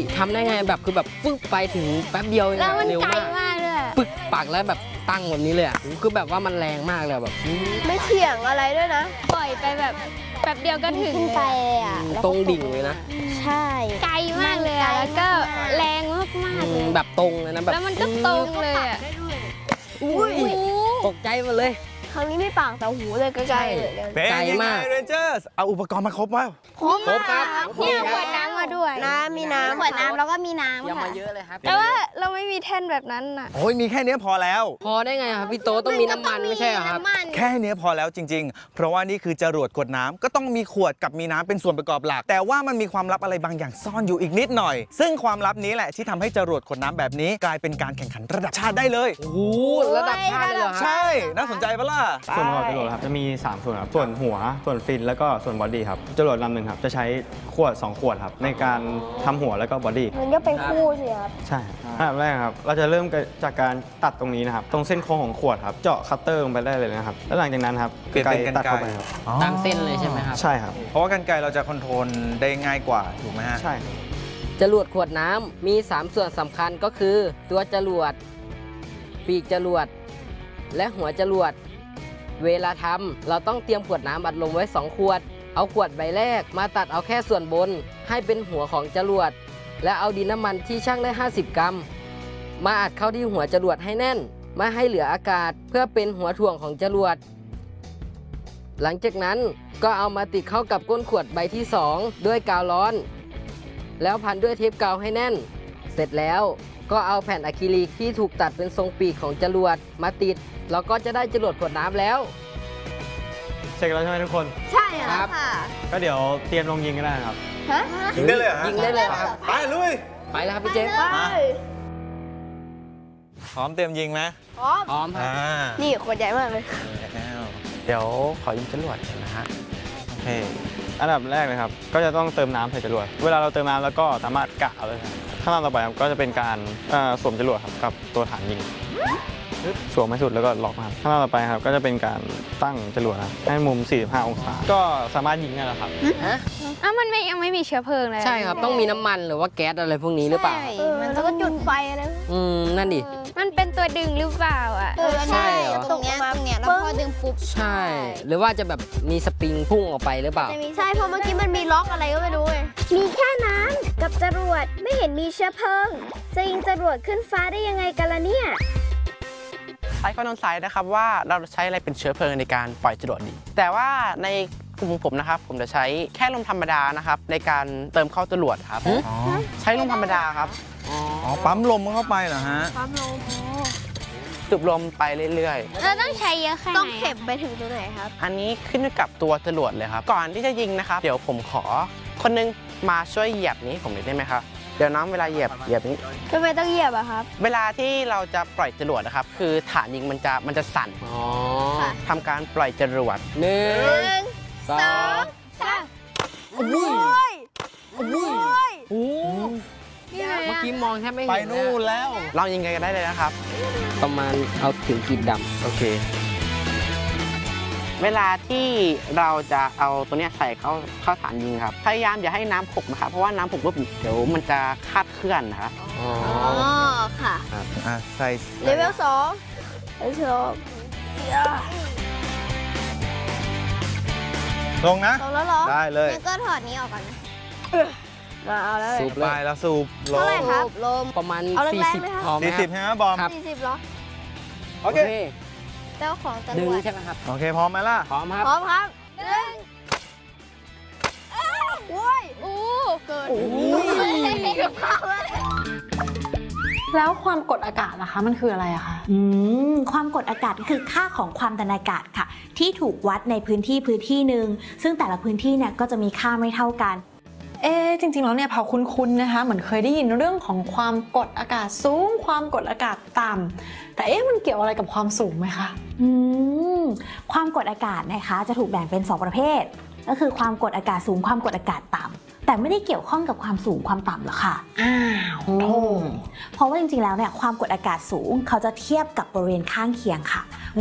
ทำได้ไงแบบคือแบบฟึบไปถึงแป๊บเดียวแล้วมันเร็วไกลมากมากเลยปึกปักแล้วแบบตั้งแบบนี้เลยอ่ะคือแบบว่ามันแรงมากเลยแบบไม่เถียงอะไรด้วยนะปล่อยไปแบบแป๊บเดียวก็ถึงขึ้นไปอ่ะตรงดิ่งเลยนะใช่ไกลมากเลยอะแล้วก็แรงมากๆเลยแบบตรงเลยนะแบบแล้วมันก็ตรงเลยอะอุ้ยตกใจหมดเลยครั้งนี้ไม่ปากแต่หูเลยไกลๆเลยเป็นยังไงเรนเจอร์สเอาอุปกรณ์มาครบไหมครบครับเนี่ยขวดน้ำมาด้วยน้ำมีน้ำขวดน้ำแล้วก็มีน้ำยังค่ะมาเยอะเลยครับแต่ว่าเราไม่มีแท่นแบบนั้นน่ะโอ้ยมีแค่นี้พอแล้วพอได้ไงครับพี่โตต้องมีน้ำมันไม่ใช่เหรอครับแค่นี้พอแล้วจริงๆ เพราะว่านี่คือจรวดกดน้ำก็ต้องมีขวดกับมีน้ำเป็นส่วนประกอบหลัก แต่ว่ามันมีความลับอะไรบางอย่างซ่อนอยู่อีกนิดหน่อย ซึ่งความลับนี้แหละที่ทำให้จรวดกดน้ำแบบนี้กลายเป็นการแข่งขันระดับชาติได้เลยโอ้โหระดับชาติเลยเหรอครับใช่ น่าสนใจปะล่ะส่วนประกอบจรวดครับจะมี 3 ส่วนครับส่วนหัวส่วนฟินแล้วก็ส่วนบอดี้ครับจรวดลำหนึ่งครับจะใช้ขวด 2 ขวดครับในการทำหัวแล้วก็บอดี้มันก็เป็นคู่สิครับใช่อันดับแรกครับเราจะเริ่มจากการตัดตรงนี้นะครับตรงเส้นโค้งของขวดครับเจาะคัตเตอร์ลงไปได้เลยนะครับแล้วหลังจากนั้นครับเปลี่ยนเป็นกรรไกรตัดเข้าไปครับตามเส้นเลยใช่ไหมครับใช่ครับเพราะว่ากรรไกรเราจะคอนโทรลได้ง่ายกว่าถูกไหมฮะใช่ครับจรวดขวดน้ำมี 3 ส่วนสำคัญก็คือ ตัวจรวดปีกจรวดและหัวจรวดเวลาทำเราต้องเตรียมขวดน้ำอัดลมไว้ 2 ขวด เอาขวดใบแรกมาตัดเอาแค่ส่วนบนให้เป็นหัวของจรวดและเอาดินน้ำมันที่ชั่งได้ 50 กรัมมาอัดเข้าที่หัวจรวดให้แน่นไม่ให้เหลืออากาศเพื่อเป็นหัวถ่วงของจรวดหลังจากนั้นก็เอามาติดเข้ากับก้นขวดใบที่ 2 ด้วยกาวร้อนแล้วพันด้วยเทปกาวให้แน่นเสร็จแล้วก็เอาแผ่นอะคริลิกที่ถูกตัดเป็นทรงปีกของจรวดมาติดเราก็จะได้จรวดขวดน้ำแล้วเช็คแล้วใช่ไหมทุกคนใช่ครับค่ะก็เดี๋ยวเตรียมลงยิงกันได้ครับฮะยิงได้เลยเหรอฮะยิงได้เลยครับไปลุยไปแล้วครับพี่เจฟพร้อมเตรียมยิงไหมพร้อมพร้อมครับนี่ขวดใหญ่มากเลยเดี๋ยวขอยิงจรวดนะฮะโอเคอันดับแรกนะครับก็จะต้องเติมน้ำใส่จรวดเวลาเราเติมน้ำแล้วก็สามารถกะเอาเลยครับขั้นตอนต่อไปครับก็จะเป็นการสวมจรวดครับกับตัวฐานยิงสวมให้สุดแล้วก็ล็อกครับขั้นตอนต่อไปครับก็จะเป็นการตั้งจรวดครับให้มุม 45 องศาก็สามารถยิงได้แล้วครับมันยังไม่มีเชื้อเพลิงเลยใช่ครับต้องมีน้ำมันหรือว่าแก๊สอะไรพวกนี้หรือเปล่ามันก็จุดไฟอะไรนั่นดิมันเป็นตัวดึงหรือเปล่าอ่ะใช่เหรอตรงเนี้ยแล้วพอดึงปุ๊บใช่ หรือว่าจะแบบมีสปริงพุ่งออกไปหรือเปล่าใช่เพราะเมื่อกี้มันมีล็อกอะไรก็ไม่รู้ไงมีแค่น้ำกับจรวดไม่เห็นมีเชื้อเพลิงจะยิงจรวดขึ้นฟ้าได้ยังไงกันล่ะเนี่ยใช้ข้อสงสัยนะครับว่าเราใช้อะไรเป็นเชื้อเพลิงในการปล่อยจรวดดี แต่ว่าในกลุ่มของผมนะครับผมจะใช้แค่ลมธรรมดานะครับในการเติมเข้าจรวดครับใช้ลมธรรมดาครับอ๋อ ปั๊มลมเข้าไปเหรอฮะสูบลมไปเรื่อยเราต้องใช้เยอะแค่ไหนต้องเข็มไปถึงตัวไหนครับๆ อันนี้ขึ้นอยู่กับตัวจรวดเลยครับก่อนที่จะยิงนะครับเดี๋ยวผมขอคนนึงมาช่วยเหยียบนี้ผมหน่อยได้ไหมครับเดี๋ยวน้องเวลาเหยียบนี้ทำไมต้องเหยียบอะครับเวลาที่เราจะปล่อยจรวดนะครับคือฐานยิงมันจะสั่นอ๋อทำการปล่อยจรวด 1 2 3อุ้ยโอ้โหเมื่อกี้มองแทบไม่เห็นไปนู่นแล้วลองยิงกันได้เลยนะครับประมาณเอาถึงกีบดำโอเคเวลาที่เราจะเอาตัวเนี้ยใส่เข้าฐานยิงครับพยายามอย่าให้น้ำหกนะครับเพราะว่าน้ำหกปุ๊บเดี๋ยวมันจะคลาดเคลื่อนนะครับอ๋ออ๋อ ค่ะอ่ะ ใส่เลเวล2เลเวลลงนะ 2แล้วเหรอได้เลยก็ถอดนี้ออกก่อนมาเอาแล้วสูบไปเลยแล้วสูบลเท่าไหร่งครับลมประมาณเอาแรงๆไหมคะ 40พอไหมค 40 รับใช่ไหมบอมครับ 40เหรอโอเคเจ้าของจดึรงวดใช่ไหมครับโอเค พร้อมไหมล่ะพร้อมครับพร้อมครับเกินแล้วความกดอากาศล่ะคะมันคืออะไรอะคะความกดอากาศก็คือค่าของความดันอากาศค่ะ ที่ถูกวัดในพื้นที่หนึ่งซึ่งแต่ละพื้นที่เนี่ยก็จะมีค่าไม่เท่ากันจริงๆแล้วเนี่ยพอคุ้นๆนะคะเหมือนเคยได้ยินเรื่องของความกดอากาศสูงความกดอากาศต่ำแต่มันเกี่ยวอะไรกับความสูงไหมคะความกดอากาศนะคะจะถูกแบ่งเป็น2ประเภทก็คือความกดอากาศสูงความกดอากาศต่ำแต่ไม่ได้เกี่ยวข้องกับความสูงความต่ำหรอกค่ะเพราะว่าจริงๆแล้วเนี่ยความกดอากาศสูงเขาจะเทียบกับบริเวณข้างเคียงค่ะ